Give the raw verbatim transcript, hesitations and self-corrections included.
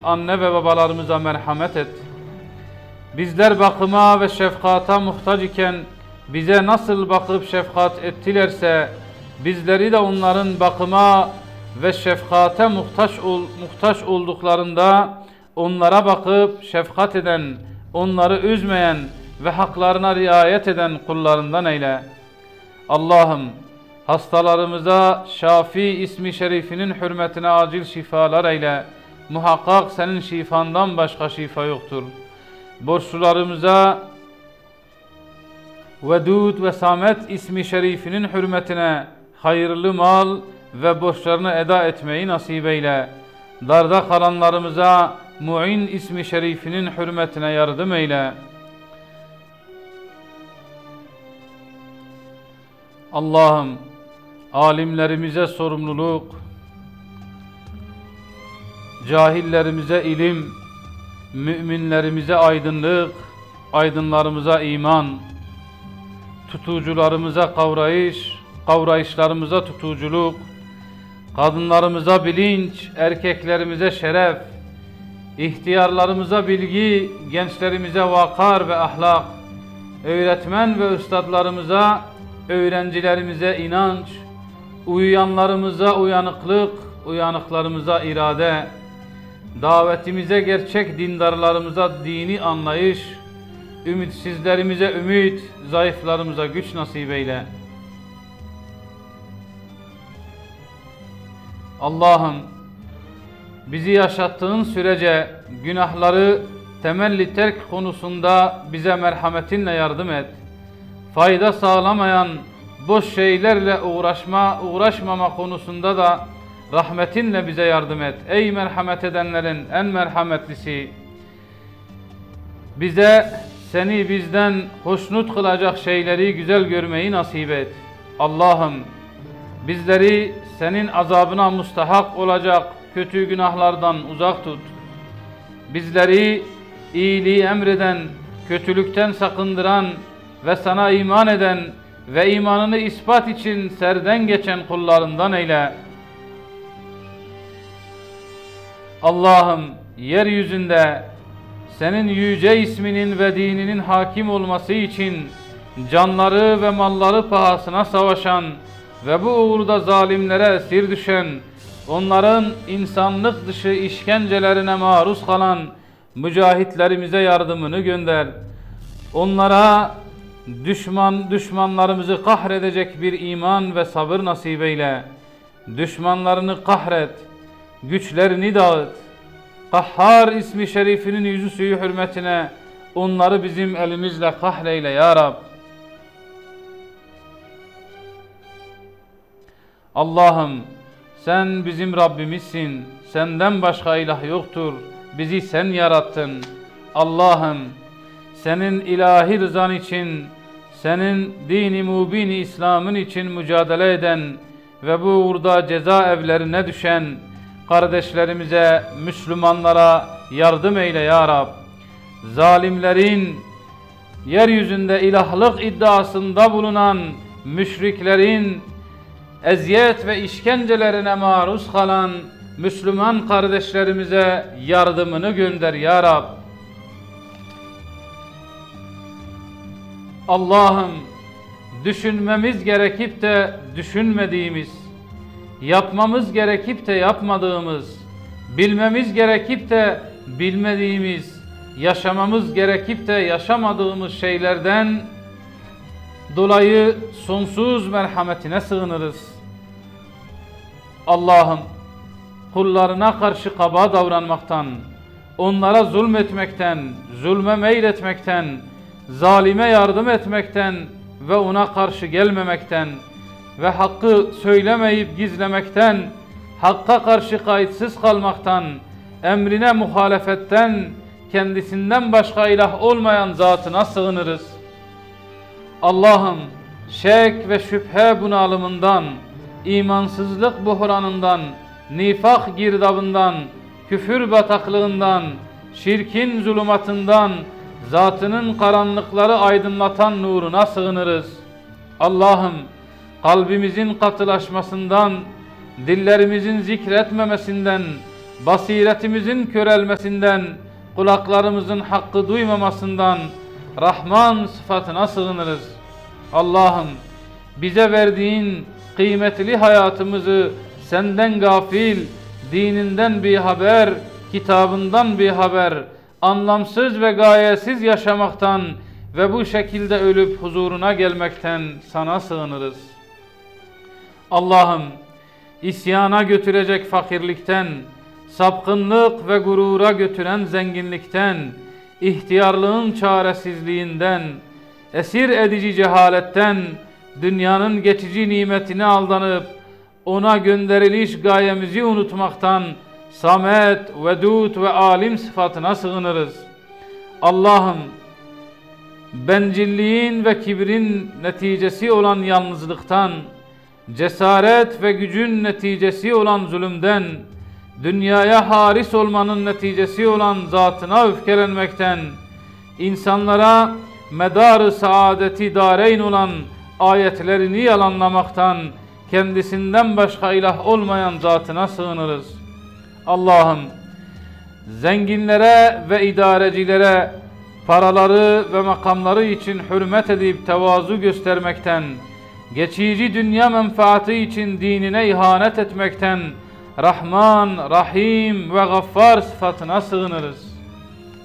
Anne ve babalarımıza merhamet et. Bizler bakıma ve şefkata muhtaç iken bize nasıl bakıp şefkat ettilerse bizleri de onların bakıma ve şefkate muhtaç, ol, muhtaç olduklarında onlara bakıp şefkat eden, onları üzmeyen ve haklarına riayet eden kullarından eyle. Allah'ım hastalarımıza Şafi ismi şerifinin hürmetine acil şifalar eyle. Muhakkak senin şifandan başka şifa yoktur. Borçlularımıza Vedud ve Samet ismi şerifinin hürmetine hayırlı mal ve borçlarını eda etmeyi nasip eyle. Darda kalanlarımıza Mu'in ismi şerifinin hürmetine yardım eyle. Allah'ım alimlerimize sorumluluk, cahillerimize ilim, müminlerimize aydınlık, aydınlarımıza iman, tutucularımıza kavrayış, kavrayışlarımıza tutuculuk, kadınlarımıza bilinç, erkeklerimize şeref, ihtiyarlarımıza bilgi, gençlerimize vakar ve ahlak, öğretmen ve üstadlarımıza, öğrencilerimize inanç, uyuyanlarımıza uyanıklık, uyanıklarımıza irade, davetimize gerçek dindarlarımıza dini anlayış, ümitsizlerimize ümit, zayıflarımıza güç nasip eyle. Allah'ım bizi yaşattığın sürece günahları temelli terk konusunda bize merhametinle yardım et. Fayda sağlamayan boş şeylerle uğraşma, uğraşmama konusunda da rahmetinle bize yardım et. Ey merhamet edenlerin en merhametlisi, bize seni bizden hoşnut kılacak şeyleri güzel görmeyi nasip et. Allah'ım bizleri senin azabına mustahak olacak kötü günahlardan uzak tut. Bizleri iyiliği emreden, kötülükten sakındıran ve sana iman eden ve imanını ispat için serden geçen kullarından eyle. Allah'ım yeryüzünde senin yüce isminin ve dininin hakim olması için canları ve malları pahasına savaşan ve bu uğurda zalimlere esir düşen, onların insanlık dışı işkencelerine maruz kalan mücahitlerimize yardımını gönder. Onlara düşman düşmanlarımızı kahredecek bir iman ve sabır nasip eyle. Düşmanlarını kahret, güçlerini dağıt. Kahhar ismi şerifinin yüzü suyu hürmetine onları bizim elimizle kahreyle ya Rab. Allah'ım sen bizim Rabbimizsin. Senden başka ilah yoktur. Bizi sen yarattın. Allah'ım senin ilahi rızan için, senin dini mubini İslam'ın için mücadele eden ve bu uğurda ceza evlerine düşen kardeşlerimize, Müslümanlara yardım eyle ya Rab. Zalimlerin, yeryüzünde ilahlık iddiasında bulunan müşriklerin eziyet ve işkencelerine maruz kalan Müslüman kardeşlerimize yardımını gönder ya Rab. Allah'ım düşünmemiz gerekip de düşünmediğimiz, yapmamız gerekip de yapmadığımız, bilmemiz gerekip de bilmediğimiz, yaşamamız gerekip de yaşamadığımız şeylerden dolayı sonsuz merhametine sığınırız. Allah'ım kullarına karşı kaba davranmaktan, onlara zulmetmekten, zulme meyletmekten, zalime yardım etmekten ve ona karşı gelmemekten ve hakkı söylemeyip gizlemekten, hakka karşı kayıtsız kalmaktan, emrine muhalefetten, kendisinden başka ilah olmayan zatına sığınırız. Allah'ım şek ve şüphe bunalımından, imansızlık buhranından, nifak girdabından, küfür bataklığından, şirkin zulümatından, zatının karanlıkları aydınlatan nuruna sığınırız. Allah'ım kalbimizin katılaşmasından, dillerimizin zikretmemesinden, basiretimizin körelmesinden, kulaklarımızın hakkı duymamasından Rahman sıfatına sığınırız. Allah'ım, bize verdiğin kıymetli hayatımızı senden gafil, dininden bir haber, kitabından bir haber, anlamsız ve gayesiz yaşamaktan ve bu şekilde ölüp huzuruna gelmekten sana sığınırız. Allah'ım, isyana götürecek fakirlikten, sapkınlık ve gurura götüren zenginlikten, ihtiyarlığın çaresizliğinden, esir edici cehaletten, dünyanın geçici nimetine aldanıp ona gönderiliş gayemizi unutmaktan Samet, Vedud ve Alim sıfatına sığınırız. Allah'ım, bencilliğin ve kibrin neticesi olan yalnızlıktan, cesaret ve gücün neticesi olan zulümden, dünyaya haris olmanın neticesi olan zatına öfkelenmekten, insanlara medar-ı saadeti dareyn olan ayetlerini yalanlamaktan, kendisinden başka ilah olmayan zatına sığınırız. Allah'ım, zenginlere ve idarecilere paraları ve makamları için hürmet edip tevazu göstermekten, geçici dünya menfaati için dinine ihanet etmekten, Rahman, Rahim ve Gaffar sıfatına sığınırız.